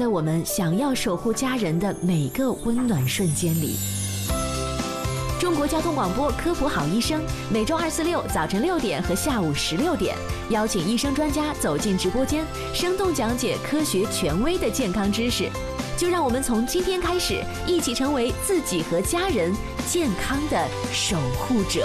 我们想要守护家人的每个温暖瞬间里。中国交通广播科普好医生，每周2、4、6早晨6点和下午16点，邀请医生专家走进直播间，生动讲解科学权威的健康知识。就让我们从今天开始，一起成为自己和家人健康的守护者。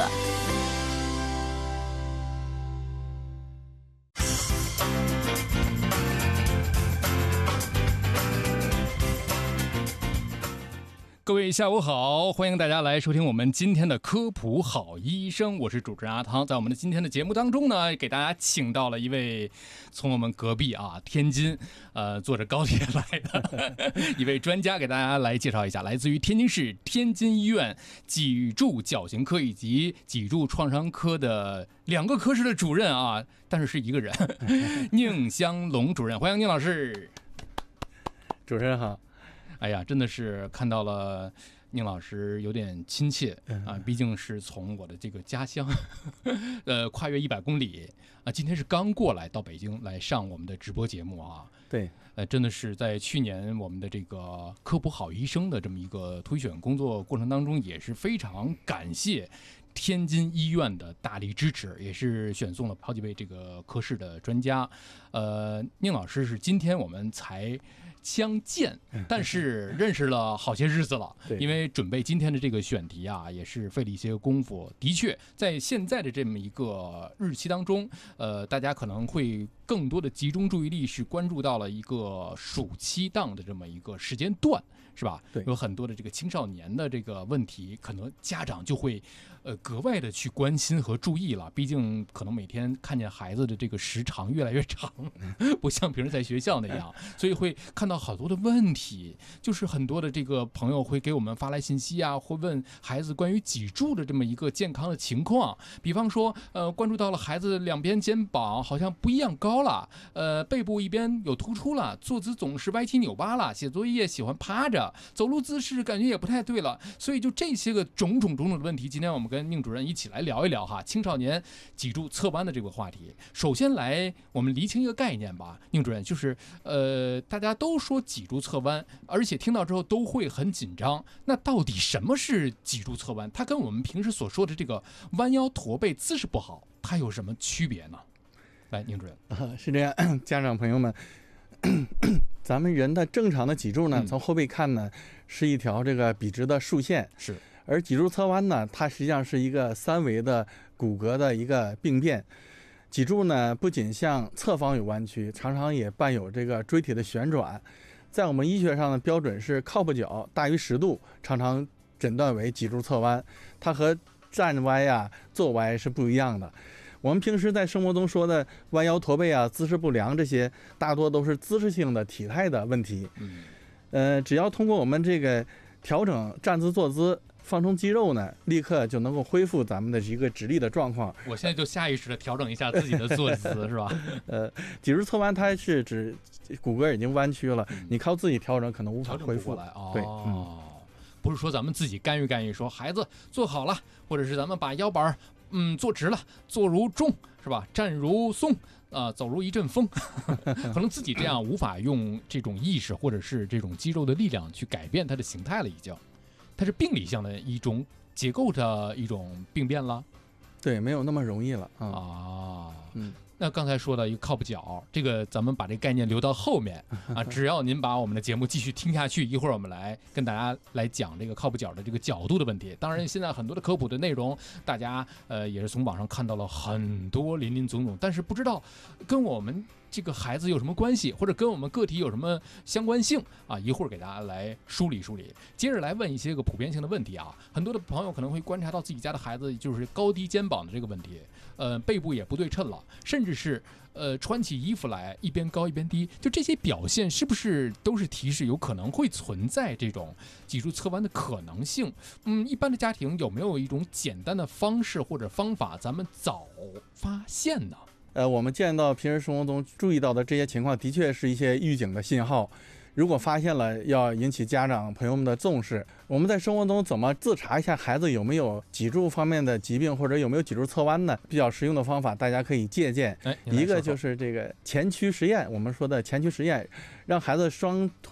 各位下午好，欢迎大家来收听我们今天的科普好医生，我是主持人阿汤。在我们的今天的节目当中呢，给大家请到了一位从我们隔壁天津坐着高铁来的一位专家，给大家来介绍一下，来自于天津市天津医院脊柱矫形科以及脊柱创伤科的2个科室的主任但是是一个人宁香龙主任，欢迎宁老师。 主持人好。 哎呀，真的是看到了宁老师有点亲切毕竟是从我的这个家乡跨越100公里今天是刚过来到北京来上我们的直播节目对， 真的是在去年我们的这个科普好医生的这么一个推选工作过程当中，也是非常感谢天津医院的大力支持，也是选送了好几位这个科室的专家。宁老师是今天我们才相见，但是认识了好些日子了。因为准备今天的这个选题也是费了一些功夫。的确，在现在的这么一个日期当中，大家可能会更多的集中注意力是关注到了一个暑期档的这么一个时间段，是吧？ 对， 有很多的这个青少年的这个问题，可能家长就会格外的去关心和注意了。毕竟可能每天看见孩子的这个时长越来越长，不像平时在学校那样，所以会看到好多的问题。就是很多的这个朋友会给我们发来信息会问孩子关于脊柱的这么一个健康的情况。比方说关注到了孩子2边肩膀好像不一样高了，背部一边有突出了，坐姿总是歪七扭八了，写作业喜欢趴着，走路姿势感觉也不太对了。所以就这些个种种的问题，今天我们跟宁主任一起来聊一聊青少年脊柱侧弯的这个话题。首先来我们厘清一个概念吧，宁主任，就是大家都说脊柱侧弯，而且听到之后都会很紧张。那到底什么是脊柱侧弯？它跟我们平时所说的这个弯腰驼背姿势不好，它有什么区别呢？来，宁主任。 是这样，家长朋友们，咱们人的正常的脊柱呢，从后背看呢，是一条这个笔直的竖线， 是。 而脊柱侧弯呢，它实际上是一个3维的骨骼的一个病变。脊柱呢，不仅向侧方有弯曲，常常也伴有这个椎体的旋转。在我们医学上的标准是靠谱角大于10度，常常诊断为脊柱侧弯。它和站歪坐歪是不一样的。我们平时在生活中说的弯腰驼背姿势不良，这些大多都是姿势性的体态的问题。只要通过我们这个调整站姿坐姿，放松肌肉呢，立刻就能够恢复咱们的一个直立的状况。 我现在就下意识的调整一下自己的坐姿，是吧？ 脊柱侧弯它是指骨骼已经弯曲了，你靠自己调整可能无法恢复。对， 不是说咱们自己干预说孩子坐好了，或者是咱们把腰板坐直了，坐如钟，是吧？站如松。走如一阵风可能自己这样无法用这种意识或者是这种肌肉的力量去改变它的形态了，已经它是病理上的一种结构的一种病变了。 对，没有那么容易了那刚才说的一个靠谱角，这个咱们把这个概念留到后面只要您把我们的节目继续听下去，一会儿我们来跟大家来讲这个靠谱角的这个角度的问题。当然现在很多的科普的内容大家也是从网上看到了很多林林总总，但是不知道跟我们这个孩子有什么关系，或者跟我们个体有什么相关性一会儿给大家来梳理梳理。接着来问一些个普遍性的问题很多的朋友可能会观察到自己家的孩子就是高低肩膀的这个问题，背部也不对称了，甚至是穿起衣服来一边高一边低，就这些表现是不是都是提示有可能会存在这种脊柱侧弯的可能性？一般的家庭有没有一种简单的方式或者方法咱们早发现呢？ 我们见到平时生活中注意到的这些情况，的确是一些预警的信号。如果发现了，要引起家长朋友们的重视。我们在生活中怎么自查一下孩子有没有脊柱方面的疾病，或者有没有脊柱侧弯呢？比较实用的方法，大家可以借鉴。一个就是这个前屈实验，我们说的前屈实验，让孩子双